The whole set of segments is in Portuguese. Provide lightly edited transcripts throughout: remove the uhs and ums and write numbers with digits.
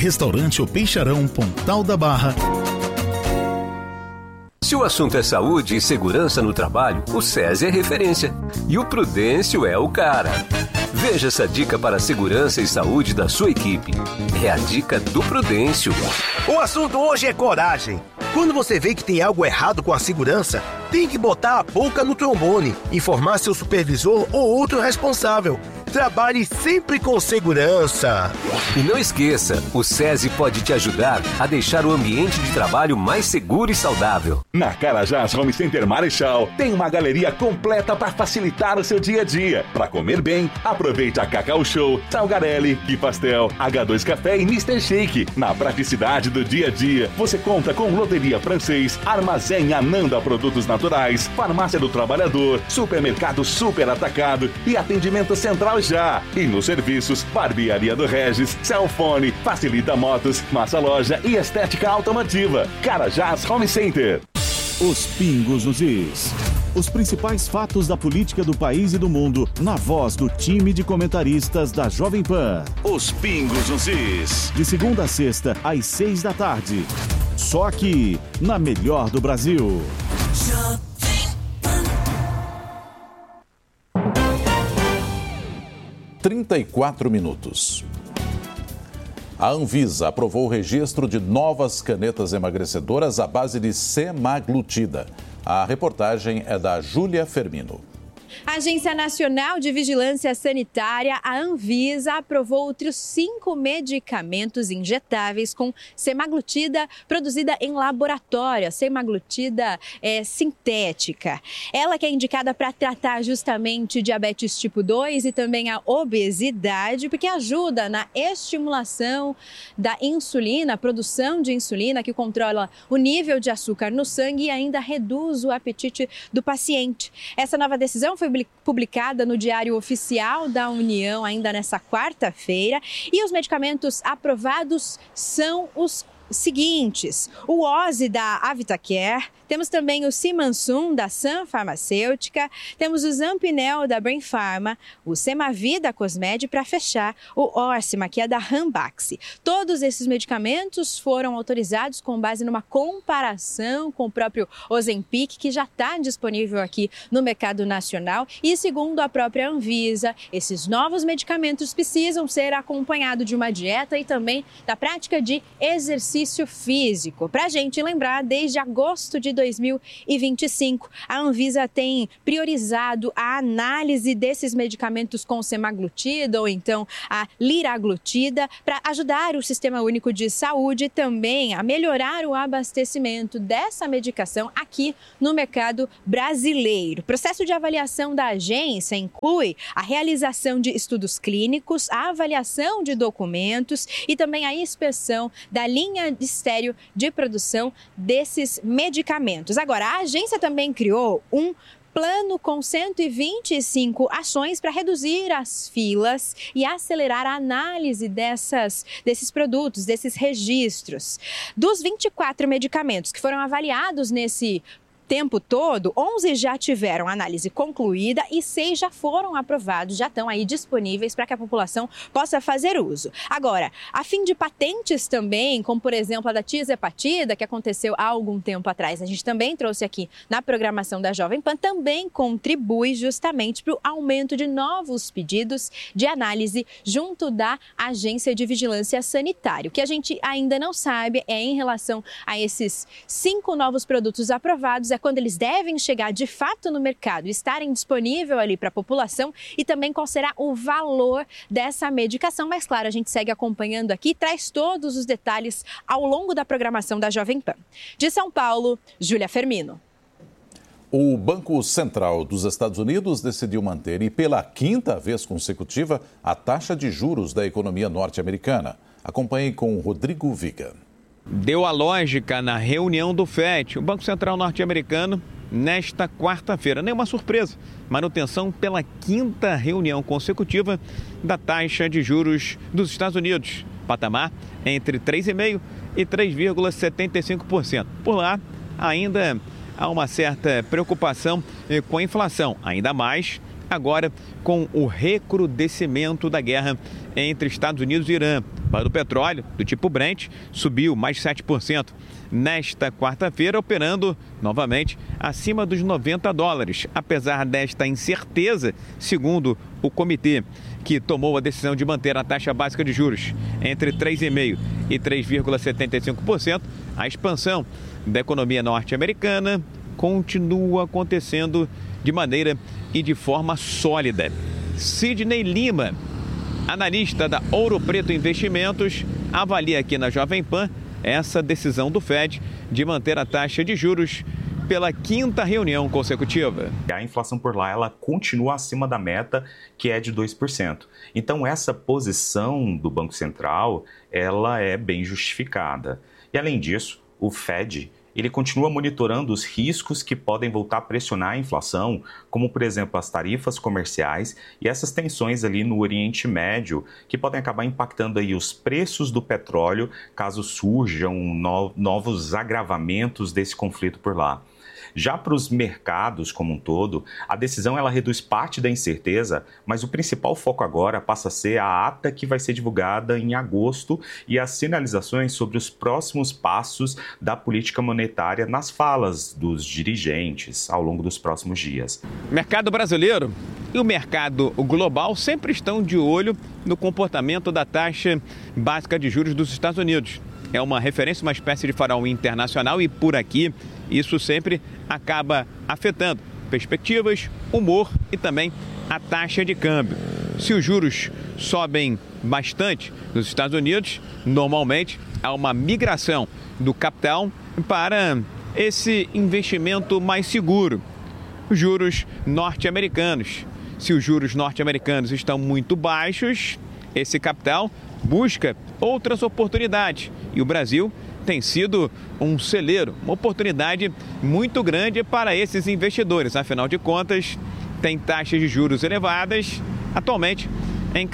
Restaurante O Peixarão, Pontal da Barra. Se o assunto é saúde e segurança no trabalho, o SESI é referência. E o Prudêncio é o cara. Veja essa dica para a segurança e saúde da sua equipe. É a dica do Prudêncio. O assunto hoje é coragem. Quando você vê que tem algo errado com a segurança, tem que botar a boca no trombone, informar seu supervisor ou outro responsável. Trabalhe sempre com segurança. E não esqueça, o SESI pode te ajudar a deixar o ambiente de trabalho mais seguro e saudável. Na Carajás Home Center Marechal, tem uma galeria completa para facilitar o seu dia a dia. Para comer bem, aproveite a Cacau Show, Salgarelli, Que Pastel, H2 Café e Mr. Shake. Na praticidade do dia a dia, você conta com Loteria Francês, Armazém Ananda Produtos Naturais, Farmácia do Trabalhador, Supermercado Super Atacado e Atendimento Central Já. E nos serviços, Barbearia do Regis, Cellfone, Facilita Motos, Massa Loja e Estética Automotiva. Carajás Home Center. Os pingos nos is. Os principais fatos da política do país e do mundo, na voz do time de comentaristas da Jovem Pan. Os pingos nos is. De segunda a sexta, às 6 da tarde. Só aqui, na Melhor do Brasil. 34 minutos. A Anvisa aprovou o registro de novas canetas emagrecedoras à base de semaglutida. A reportagem é da Júlia Fermino. A Agência Nacional de Vigilância Sanitária, a Anvisa, aprovou outros 5 medicamentos injetáveis com semaglutida produzida em laboratório, a semaglutida sintética. Ela que é indicada para tratar justamente diabetes tipo 2 e também a obesidade, porque ajuda na estimulação da insulina, a produção de insulina, que controla o nível de açúcar no sangue e ainda reduz o apetite do paciente. Essa nova decisão foi publicada no Diário Oficial da União ainda nessa quarta-feira e os medicamentos aprovados são os seguintes: o Ozzy da Avitacare, temos também o Simansum da Sun Farmacêutica, temos o Zampinel da Brain Pharma, o Semavi da Cosmed, para fechar o Orcima, que é da Ranbaxy. Todos esses medicamentos foram autorizados com base numa comparação com o próprio Ozempic, que já está disponível aqui no mercado nacional. E segundo a própria Anvisa, esses novos medicamentos precisam ser acompanhados de uma dieta e também da prática de exercício físico. Para a gente lembrar, desde agosto de 2025, a Anvisa tem priorizado a análise desses medicamentos com semaglutida ou então a liraglutida para ajudar o Sistema Único de Saúde também a melhorar o abastecimento dessa medicação aqui no mercado brasileiro. O processo de avaliação da agência inclui a realização de estudos clínicos, a avaliação de documentos e também a inspeção da linha estéreo de produção desses medicamentos. Agora, a agência também criou um plano com 125 ações para reduzir as filas e acelerar a análise desses produtos, desses registros. Dos 24 medicamentos que foram avaliados nesse tempo todo, 11 já tiveram análise concluída e 6 já foram aprovados, já estão aí disponíveis para que a população possa fazer uso. Agora, a fim de patentes também, como por exemplo a da tirzepatida, que aconteceu há algum tempo atrás, a gente também trouxe aqui na programação da Jovem Pan, também contribui justamente para o aumento de novos pedidos de análise junto da Agência de Vigilância Sanitária. O que a gente ainda não sabe é em relação a esses 5 novos produtos aprovados, é quando eles devem chegar de fato no mercado, estarem disponíveis ali para a população e também qual será o valor dessa medicação. Mas claro, a gente segue acompanhando aqui e traz todos os detalhes ao longo da programação da Jovem Pan. De São Paulo, Júlia Fermino. O Banco Central dos Estados Unidos decidiu manter, e pela 5ª vez consecutiva, a taxa de juros da economia norte-americana. Acompanhe com Rodrigo Viga. Deu a lógica na reunião do FED, o Banco Central norte-americano, nesta quarta-feira. Nenhuma surpresa, manutenção pela 5ª reunião consecutiva da taxa de juros dos Estados Unidos. Patamar entre 3,5% e 3,75%. Por lá, ainda há uma certa preocupação com a inflação, ainda mais agora com o recrudescimento da guerra entre Estados Unidos e Irã. O barril do petróleo, do tipo Brent, subiu mais 7% nesta quarta-feira, operando novamente acima dos $90. Apesar desta incerteza, segundo o comitê que tomou a decisão de manter a taxa básica de juros entre 3,5% e 3,75%, a expansão da economia norte-americana continua acontecendo de maneira e de forma sólida. Sidney Lima, analista da Ouro Preto Investimentos, avalia aqui na Jovem Pan essa decisão do Fed de manter a taxa de juros pela 5ª reunião consecutiva. A inflação por lá, ela continua acima da meta, que é de 2%. Então, essa posição do Banco Central, ela é bem justificada. E, além disso, o Fed, ele continua monitorando os riscos que podem voltar a pressionar a inflação, como, por exemplo, as tarifas comerciais e essas tensões ali no Oriente Médio, que podem acabar impactando aí os preços do petróleo, caso surjam novos agravamentos desse conflito por lá. Já para os mercados como um todo, a decisão ela reduz parte da incerteza, mas o principal foco agora passa a ser a ata que vai ser divulgada em agosto e as sinalizações sobre os próximos passos da política monetária nas falas dos dirigentes ao longo dos próximos dias. O mercado brasileiro e o mercado global sempre estão de olho no comportamento da taxa básica de juros dos Estados Unidos. É uma referência, uma espécie de farol internacional e por aqui isso sempre acaba afetando perspectivas, humor e também a taxa de câmbio. Se os juros sobem bastante nos Estados Unidos, normalmente há uma migração do capital para esse investimento mais seguro. Os juros norte-americanos. Se os juros norte-americanos estão muito baixos, esse capital busca outras oportunidades. E o Brasil tem sido um celeiro, uma oportunidade muito grande para esses investidores. Afinal de contas, tem taxas de juros elevadas, atualmente em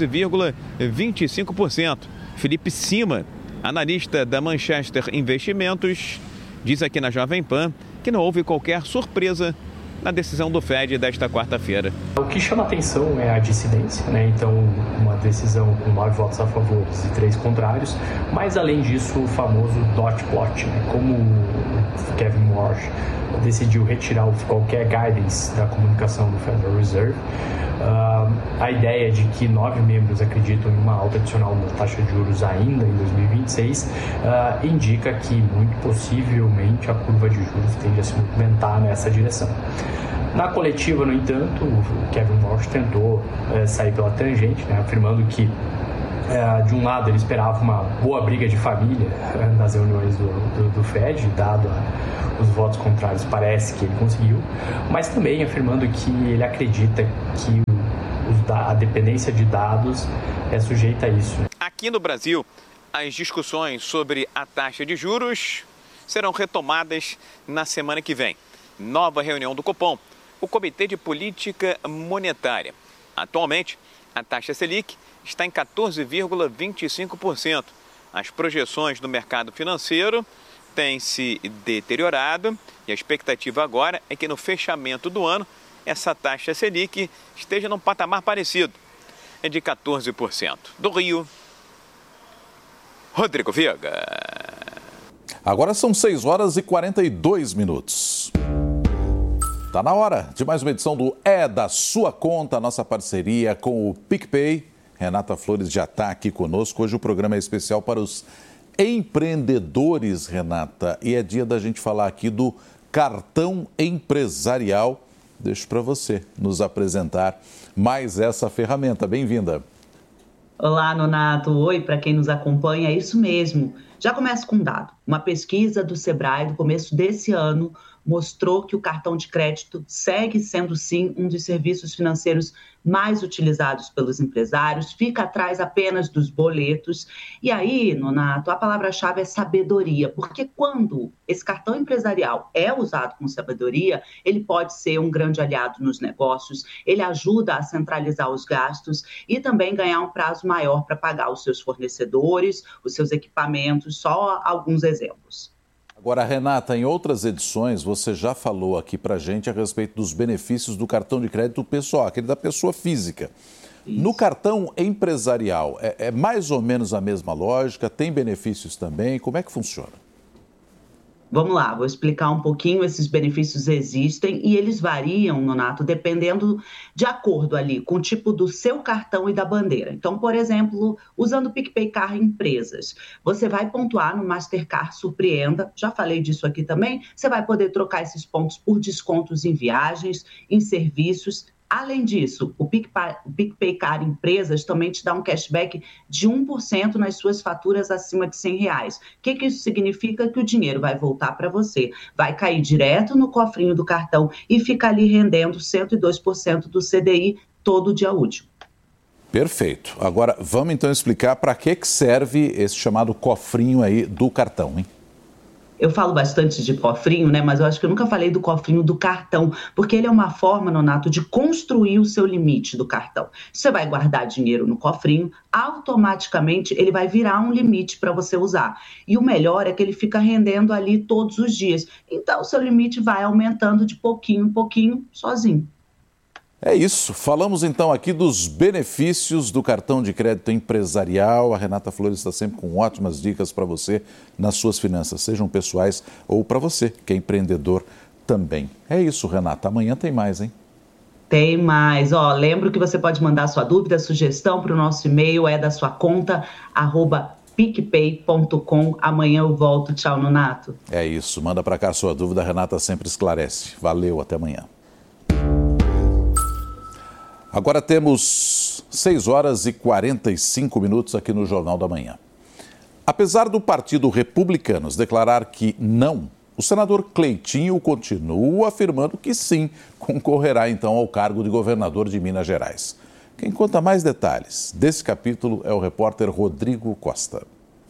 14,25%. Felipe Sima, analista da Manchester Investimentos, diz aqui na Jovem Pan que não houve qualquer surpresa na decisão do Fed desta quarta-feira. O que chama atenção é a dissidência, né? Então, uma decisão com 9 votos a favor e 3 contrários, mas além disso, o famoso dot plot, né? Como o Kevin Warsh decidiu retirar qualquer guidance da comunicação do Federal Reserve, a ideia de que 9 membros acreditam em uma alta adicional na taxa de juros ainda em 2026 indica que muito possivelmente a curva de juros tende a se movimentar nessa direção. Na coletiva, no entanto, o Kevin Warsh tentou sair pela tangente, né, afirmando que de um lado ele esperava uma boa briga de família nas reuniões do Fed, dado os votos contrários, parece que ele conseguiu, mas também afirmando que ele acredita que a dependência de dados é sujeita a isso. Aqui no Brasil, as discussões sobre a taxa de juros serão retomadas na semana que vem. Nova reunião do Copom, o Comitê de Política Monetária. Atualmente, a taxa Selic está em 14,25%. As projeções do mercado financeiro têm se deteriorado e a expectativa agora é que no fechamento do ano essa taxa Selic esteja num patamar parecido, é de 14%. Do Rio, Rodrigo Viega. Agora são 6h42. Tá na hora de mais uma edição do É da Sua Conta, nossa parceria com o PicPay. Renata Flores já está aqui conosco. Hoje o programa é especial para os empreendedores, Renata. E é dia da gente falar aqui do cartão empresarial. Deixo para você nos apresentar mais essa ferramenta. Bem-vinda. Olá, Nonato. Oi, para quem nos acompanha, é isso mesmo. Já começo com um dado. Uma pesquisa do Sebrae do começo desse ano mostrou que o cartão de crédito segue sendo, sim, um dos serviços financeiros mais utilizados pelos empresários, fica atrás apenas dos boletos. E aí, Nonato, a palavra-chave é sabedoria, porque quando esse cartão empresarial é usado com sabedoria, ele pode ser um grande aliado nos negócios, ele ajuda a centralizar os gastos e também ganhar um prazo maior para pagar os seus fornecedores, os seus equipamentos, só alguns exemplos. Agora, Renata, em outras edições você já falou aqui pra gente a respeito dos benefícios do cartão de crédito pessoal, aquele da pessoa física. Isso. No cartão empresarial, é mais ou menos a mesma lógica? Tem benefícios também? Como é que funciona? Vamos lá, vou explicar um pouquinho. Esses benefícios existem e eles variam, Nonato, dependendo de acordo ali com o tipo do seu cartão e da bandeira. Então, por exemplo, usando o PicPay Car Empresas, você vai pontuar no Mastercard Surpreenda, já falei disso aqui também, você vai poder trocar esses pontos por descontos em viagens, em serviços. Além disso, o PicPay Car Empresas também te dá um cashback de 1% nas suas faturas acima de R$100. O que isso significa? Que o dinheiro vai voltar para você, vai cair direto no cofrinho do cartão e fica ali rendendo 102% do CDI todo dia útil. Perfeito. Agora, vamos então explicar para que serve esse chamado cofrinho aí do cartão, hein? Eu falo bastante de cofrinho, né? Mas eu acho que eu nunca falei do cofrinho do cartão, porque ele é uma forma, Nonato, de construir o seu limite do cartão. Você vai guardar dinheiro no cofrinho, automaticamente ele vai virar um limite para você usar. E o melhor é que ele fica rendendo ali todos os dias. Então, o seu limite vai aumentando de pouquinho em pouquinho, sozinho. É isso. Falamos então aqui dos benefícios do cartão de crédito empresarial. A Renata Flores está sempre com ótimas dicas para você nas suas finanças, sejam pessoais ou para você que é empreendedor também. É isso, Renata. Amanhã tem mais, hein? Tem mais. Lembro que você pode mandar sua dúvida, sugestão para o nosso e-mail, é da sua conta, @picpay.com. Amanhã eu volto. Tchau, Nonato. É isso. Manda para cá a sua dúvida. A Renata sempre esclarece. Valeu. Até amanhã. Agora temos 6 horas e 45 minutos aqui no Jornal da Manhã. Apesar do Partido Republicanos declarar que não, o senador Cleitinho continua afirmando que sim, concorrerá então ao cargo de governador de Minas Gerais. Quem conta mais detalhes desse capítulo é o repórter Rodrigo Costa.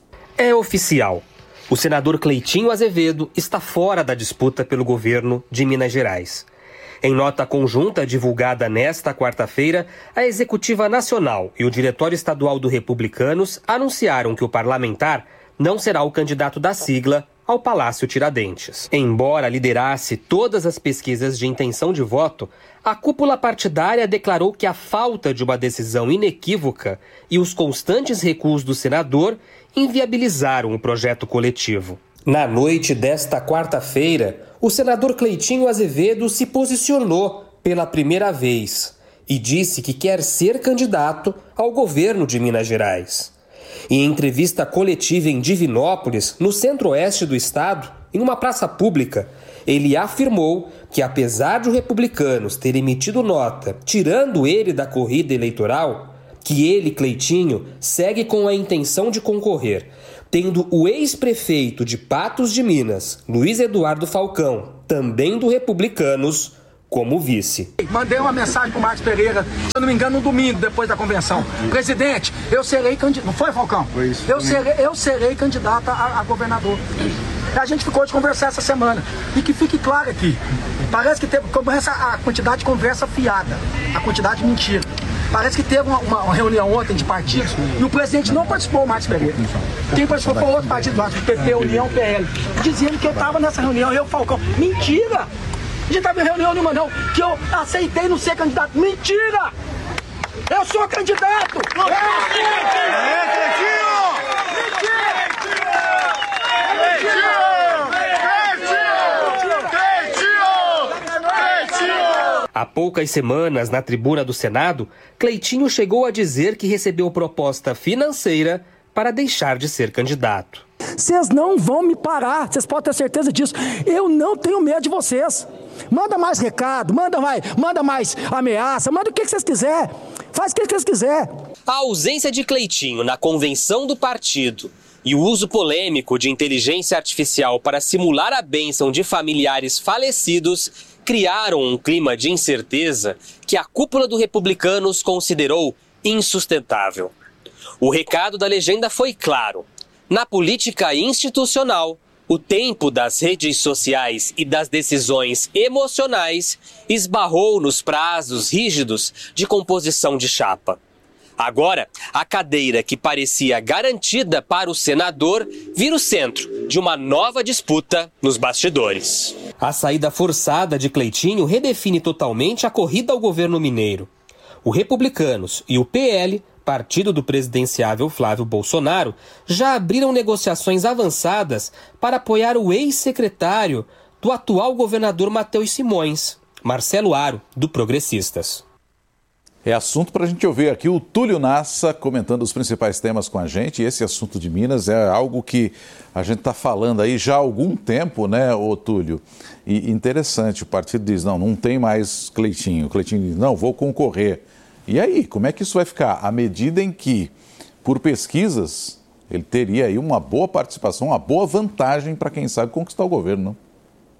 É oficial. O senador Cleitinho Azevedo está fora da disputa pelo governo de Minas Gerais. Em nota conjunta divulgada nesta quarta-feira, a Executiva Nacional e o Diretório Estadual do Republicanos anunciaram que o parlamentar não será o candidato da sigla ao Palácio Tiradentes. Embora liderasse todas as pesquisas de intenção de voto, a cúpula partidária declarou que a falta de uma decisão inequívoca e os constantes recuos do senador inviabilizaram o projeto coletivo. Na noite desta quarta-feira, o senador Cleitinho Azevedo se posicionou pela primeira vez e disse que quer ser candidato ao governo de Minas Gerais. Em entrevista coletiva em Divinópolis, no centro-oeste do estado, em uma praça pública, ele afirmou que, apesar de os republicanos terem emitido nota tirando ele da corrida eleitoral, que ele, Cleitinho, segue com a intenção de concorrer, tendo o ex-prefeito de Patos de Minas, Luiz Eduardo Falcão, também do Republicanos, como vice. Mandei uma mensagem pro Marcos Pereira, se eu não me engano, no domingo, depois da convenção. Presidente, eu serei candidato. Não foi, Falcão? Foi isso. Eu serei candidata a governador. A gente ficou de conversar essa semana. E que fique claro aqui, parece que teve a quantidade de conversa fiada, a quantidade de mentira. Parece que teve uma reunião ontem de partidos e o presidente não participou, o Marcos Pereira. Quem participou foi outro partido, o PP, União, PL, dizendo que eu estava nessa reunião, eu, Falcão. Mentira! A gente estava em reunião nenhuma não, que eu aceitei não ser candidato. Mentira! Eu sou candidato! Há poucas semanas, na tribuna do Senado, Cleitinho chegou a dizer que recebeu proposta financeira para deixar de ser candidato. Vocês não vão me parar, vocês podem ter certeza disso. Eu não tenho medo de vocês. Manda mais recado, manda mais ameaça, manda o que vocês quiserem. Faz o que vocês quiserem. A ausência de Cleitinho na convenção do partido e o uso polêmico de inteligência artificial para simular a bênção de familiares falecidos criaram um clima de incerteza que a cúpula do Republicanos considerou insustentável. O recado da legenda foi claro. Na política institucional, o tempo das redes sociais e das decisões emocionais esbarrou nos prazos rígidos de composição de chapa. Agora, a cadeira que parecia garantida para o senador vira o centro de uma nova disputa nos bastidores. A saída forçada de Cleitinho redefine totalmente a corrida ao governo mineiro. O Republicanos e o PL, partido do presidenciável Flávio Bolsonaro, já abriram negociações avançadas para apoiar o ex-secretário do atual governador Matheus Simões, Marcelo Aro, do Progressistas. É assunto para a gente ouvir aqui o Túlio Nassa comentando os principais temas com a gente. E esse assunto de Minas é algo que a gente está falando aí já há algum tempo, né, ô Túlio? E interessante, o partido diz, não tem mais Cleitinho. O Cleitinho diz, não, vou concorrer. E aí, como é que isso vai ficar? À medida em que, por pesquisas, ele teria aí uma boa participação, uma boa vantagem para quem sabe conquistar o governo, não?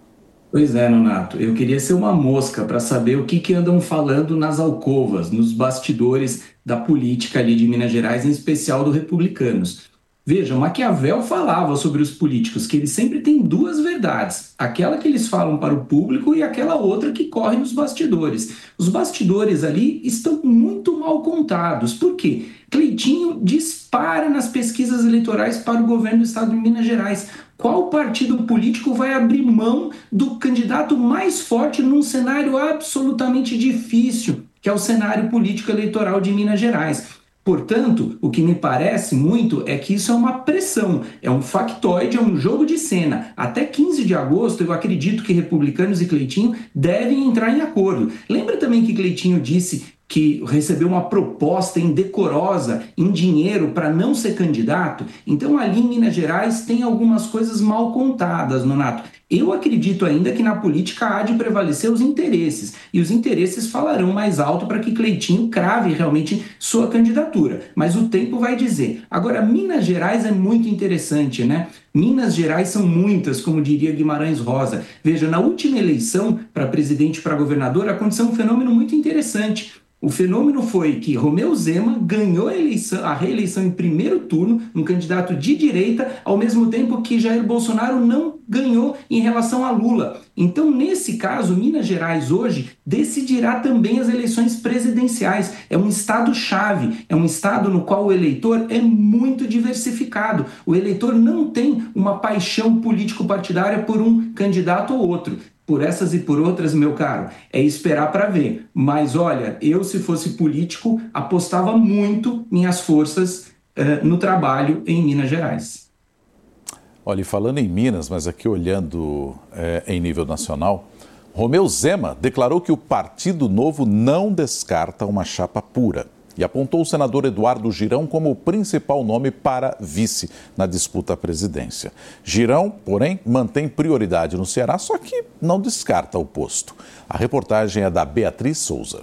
Pois é, Nonato, eu queria ser uma mosca para saber o que andam falando nas alcovas, nos bastidores da política ali de Minas Gerais, em especial do Republicanos. Veja, Maquiavel falava sobre os políticos que eles sempre têm duas verdades, aquela que eles falam para o público e aquela outra que corre nos bastidores. Os bastidores ali estão muito mal contados. Por quê? Cleitinho dispara nas pesquisas eleitorais para o governo do estado de Minas Gerais. Qual partido político vai abrir mão do candidato mais forte num cenário absolutamente difícil, que é o cenário político eleitoral de Minas Gerais? Portanto, o que me parece muito é que isso é uma pressão, é um factoide, é um jogo de cena. Até 15 de agosto, eu acredito que Republicanos e Cleitinho devem entrar em acordo. Lembra também que Cleitinho disse que recebeu uma proposta indecorosa em dinheiro para não ser candidato? Então, ali em Minas Gerais tem algumas coisas mal contadas, Nonato. Eu acredito ainda que na política há de prevalecer os interesses, e os interesses falarão mais alto para que Cleitinho crave realmente sua candidatura, mas o tempo vai dizer. Agora, Minas Gerais é muito interessante, né? Minas Gerais são muitas, como diria Guimarães Rosa. Veja, na última eleição para presidente e para governador aconteceu um fenômeno muito interessante. O fenômeno foi que Romeu Zema ganhou a reeleição em primeiro turno, um candidato de direita, ao mesmo tempo que Jair Bolsonaro não ganhou em relação a Lula. Então, nesse caso, Minas Gerais hoje decidirá também as eleições presidenciais. É um estado-chave, é um estado no qual o eleitor é muito diversificado. O eleitor não tem uma paixão político-partidária por um candidato ou outro. Por essas e por outras, meu caro, é esperar para ver. Mas olha, eu se fosse político, apostava muito minhas forças no trabalho em Minas Gerais. Olha, e falando em Minas, mas aqui olhando em nível nacional, Romeu Zema declarou que o Partido Novo não descarta uma chapa pura e apontou o senador Eduardo Girão como o principal nome para vice na disputa à presidência. Girão, porém, mantém prioridade no Ceará, só que não descarta o posto. A reportagem é da Beatriz Souza.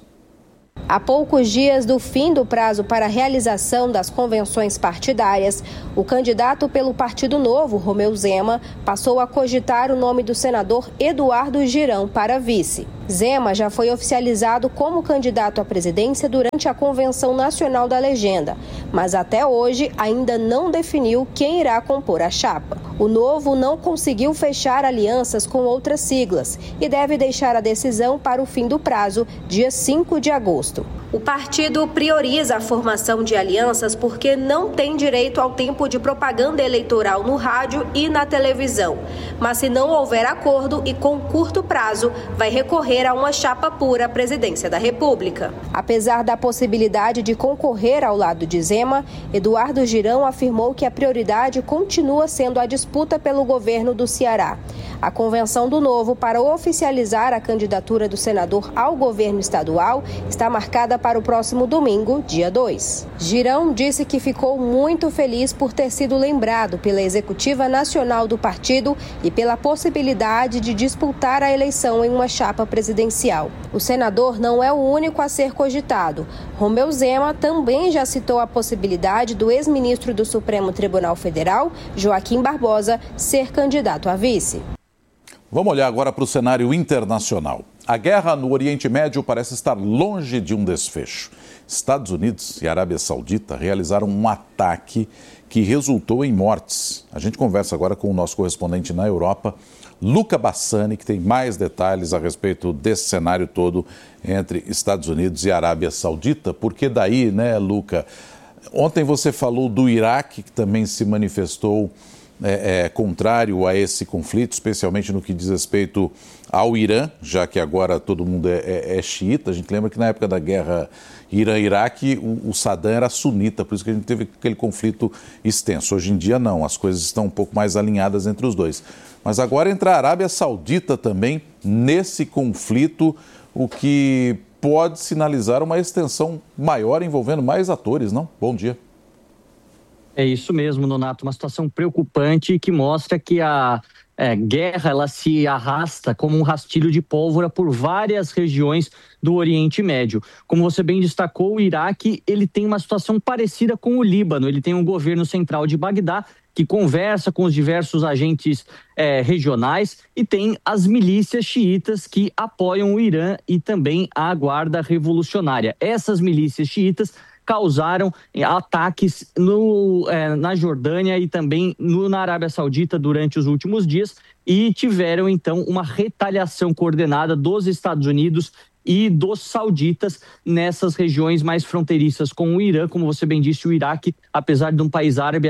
Há poucos dias do fim do prazo para a realização das convenções partidárias, o candidato pelo Partido Novo, Romeu Zema, passou a cogitar o nome do senador Eduardo Girão para vice. Zema já foi oficializado como candidato à presidência durante a Convenção Nacional da Legenda, mas até hoje ainda não definiu quem irá compor a chapa. O Novo não conseguiu fechar alianças com outras siglas e deve deixar a decisão para o fim do prazo, dia 5 de agosto. O partido prioriza a formação de alianças porque não tem direito ao tempo de propaganda eleitoral no rádio e na televisão. Mas se não houver acordo e com curto prazo, vai recorrer a uma chapa pura à presidência da República. Apesar da possibilidade de concorrer ao lado de Zema, Eduardo Girão afirmou que a prioridade continua sendo a disputa pelo governo do Ceará. A convenção do Novo para oficializar a candidatura do senador ao governo estadual está marcada para o próximo domingo, dia 2. Girão disse que ficou muito feliz por ter sido lembrado pela executiva nacional do partido e pela possibilidade de disputar a eleição em uma chapa presidencial. O senador não é o único a ser cogitado. Romeu Zema também já citou a possibilidade do ex-ministro do Supremo Tribunal Federal, Joaquim Barbosa, ser candidato a vice. Vamos olhar agora para o cenário internacional. A guerra no Oriente Médio parece estar longe de um desfecho. Estados Unidos e Arábia Saudita realizaram um ataque que resultou em mortes. A gente conversa agora com o nosso correspondente na Europa, Luca Bassani, que tem mais detalhes a respeito desse cenário todo entre Estados Unidos e Arábia Saudita. Porque daí, né, Luca? Ontem você falou do Iraque, que também se manifestou contrário a esse conflito, especialmente no que diz respeito ao Irã, já que agora todo mundo é xiita. A gente lembra que na época da guerra Irã-Iraque, o Saddam era sunita, por isso que a gente teve aquele conflito extenso. Hoje em dia não, as coisas estão um pouco mais alinhadas entre os dois. Mas agora entra a Arábia Saudita também nesse conflito, o que pode sinalizar uma extensão maior envolvendo mais atores, não? Bom dia. É isso mesmo, Nonato, uma situação preocupante que mostra que a guerra ela se arrasta como um rastilho de pólvora por várias regiões do Oriente Médio. Como você bem destacou, o Iraque ele tem uma situação parecida com o Líbano. Ele tem um governo central de Bagdá que conversa com os diversos agentes regionais e tem as milícias xiitas que apoiam o Irã e também a Guarda Revolucionária. Essas milícias xiitas causaram ataques na Jordânia e também na Arábia Saudita durante os últimos dias e tiveram, então, uma retaliação coordenada dos Estados Unidos e dos sauditas nessas regiões mais fronteiriças com o Irã. Como você bem disse, o Iraque, apesar de um país árabe, é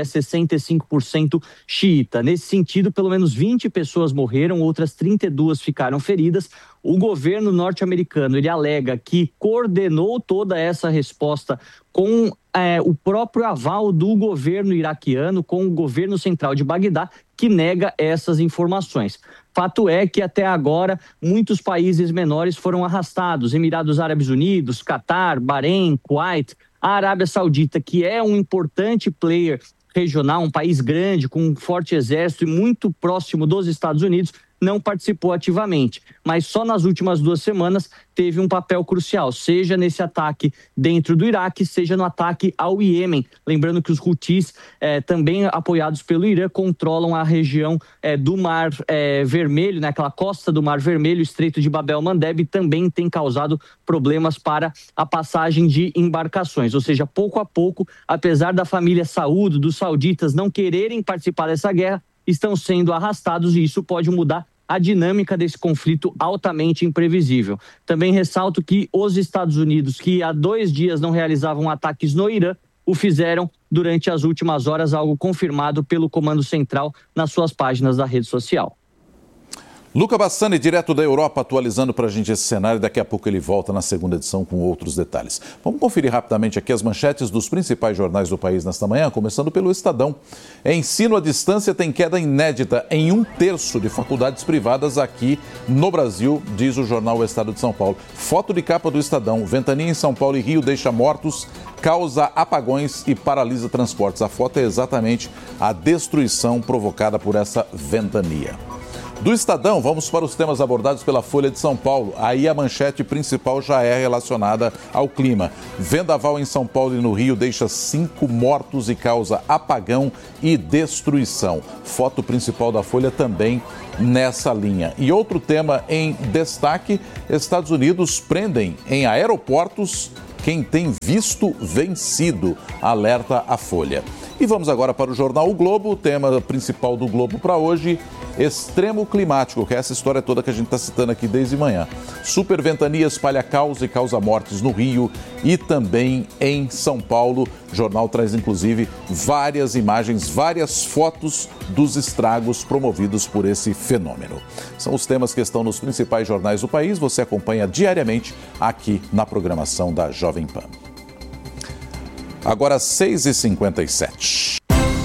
65% xiita. Nesse sentido, pelo menos 20 pessoas morreram, outras 32 ficaram feridas. O governo norte-americano ele alega que coordenou toda essa resposta com o próprio aval do governo iraquiano, com o governo central de Bagdá, que nega essas informações. Fato é que até agora muitos países menores foram arrastados. Emirados Árabes Unidos, Catar, Bahrein, Kuwait, a Arábia Saudita, que é um importante player regional, um país grande, com um forte exército e muito próximo dos Estados Unidos, não participou ativamente, mas só nas últimas 2 semanas teve um papel crucial, seja nesse ataque dentro do Iraque, seja no ataque ao Iêmen. Lembrando que os Houthis, também apoiados pelo Irã, controlam a região do Mar Vermelho, né, aquela costa do Mar Vermelho, o Estreito de Bab el-Mandeb, também tem causado problemas para a passagem de embarcações. Ou seja, pouco a pouco, apesar da família Saúd, dos sauditas não quererem participar dessa guerra, estão sendo arrastados e isso pode mudar a dinâmica desse conflito altamente imprevisível. Também ressalto que os Estados Unidos, que há 2 dias não realizavam ataques no Irã, o fizeram durante as últimas horas, algo confirmado pelo Comando Central nas suas páginas da rede social. Luca Bassani, direto da Europa, atualizando para a gente esse cenário. Daqui a pouco ele volta na segunda edição com outros detalhes. Vamos conferir rapidamente aqui as manchetes dos principais jornais do país nesta manhã, começando pelo Estadão. Ensino à distância tem queda inédita em 1/3 de faculdades privadas aqui no Brasil, diz o jornal O Estado de São Paulo. Foto de capa do Estadão. Ventania em São Paulo e Rio deixa mortos, causa apagões e paralisa transportes. A foto é exatamente a destruição provocada por essa ventania. Do Estadão, vamos para os temas abordados pela Folha de São Paulo. Aí a manchete principal já é relacionada ao clima. Vendaval em São Paulo e no Rio deixa 5 mortos e causa apagão e destruição. Foto principal da Folha também nessa linha. E outro tema em destaque: Estados Unidos prendem em aeroportos quem tem visto vencido, alerta a Folha. E vamos agora para o jornal O Globo, o tema principal do Globo para hoje: extremo climático, que é essa história toda que a gente está citando aqui desde manhã. Super ventania espalha caos e causa mortes no Rio e também em São Paulo. O jornal traz, inclusive, várias imagens, várias fotos dos estragos promovidos por esse fenômeno. São os temas que estão nos principais jornais do país. Você acompanha diariamente aqui na programação da Jovem Pan. Agora 6h57.